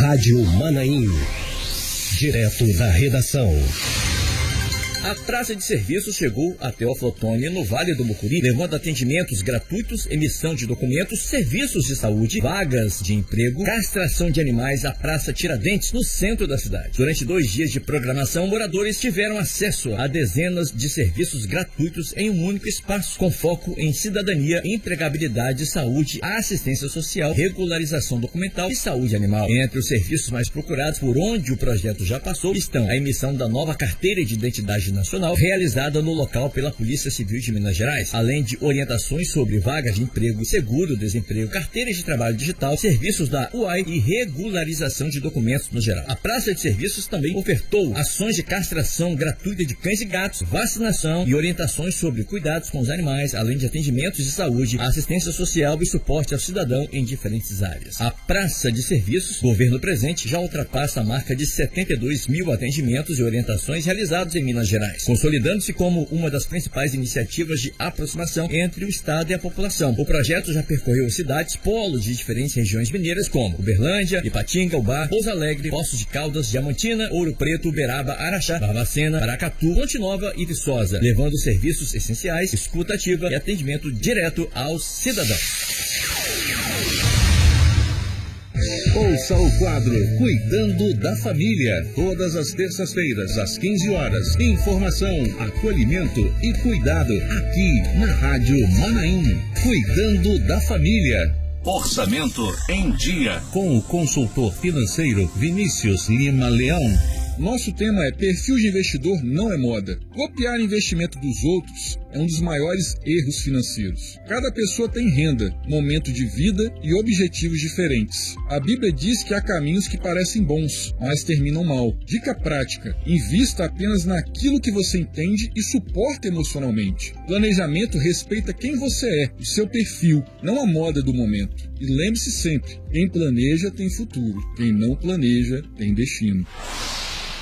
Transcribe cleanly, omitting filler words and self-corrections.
Rádio Manaim. Direto da redação. A praça de serviços chegou até o Flotone, no Vale do Mucuri, levando atendimentos gratuitos, emissão de documentos, serviços de saúde, vagas de emprego, castração de animais à Praça Tiradentes, no centro da cidade. Durante 2 dias de programação, moradores tiveram acesso a dezenas de serviços gratuitos em um único espaço, com foco em cidadania, empregabilidade, saúde, assistência social, regularização documental e saúde animal. Entre os serviços mais procurados, por onde o projeto já passou, estão a emissão da nova carteira de identidade nacional, realizada no local pela Polícia Civil de Minas Gerais, além de orientações sobre vagas de emprego, seguro-desemprego, carteiras de trabalho digital, serviços da UAI e regularização de documentos no geral. A praça de serviços também ofertou ações de castração gratuita de cães e gatos, vacinação e orientações sobre cuidados com os animais, além de atendimentos de saúde, assistência social e suporte ao cidadão em diferentes áreas. A praça de serviços, governo presente, já ultrapassa a marca de 72 mil atendimentos e orientações realizados em Minas Gerais, consolidando-se como uma das principais iniciativas de aproximação entre o Estado e a população. O projeto já percorreu cidades polos de diferentes regiões mineiras como Uberlândia, Ipatinga, Ubá, Pouso Alegre, Poços de Caldas, Diamantina, Ouro Preto, Uberaba, Araxá, Barbacena, Paracatu, Ponte Nova e Viçosa, levando serviços essenciais, escuta ativa e atendimento direto aos cidadãos. Ouça o quadro Cuidando da Família, todas as terças-feiras, às 15 horas. Informação, acolhimento e cuidado, aqui na Rádio Manaim. Cuidando da Família. Orçamento em Dia. Com o consultor financeiro Vinícius Lima Leão. Nosso tema é perfil de investidor não é moda. Copiar investimento dos outros é um dos maiores erros financeiros. Cada pessoa tem renda, momento de vida e objetivos diferentes. A Bíblia diz que há caminhos que parecem bons, mas terminam mal. Dica prática: invista apenas naquilo que você entende e suporta emocionalmente. Planejamento respeita quem você é, o seu perfil, não a moda do momento. E lembre-se sempre, quem planeja tem futuro, quem não planeja tem destino.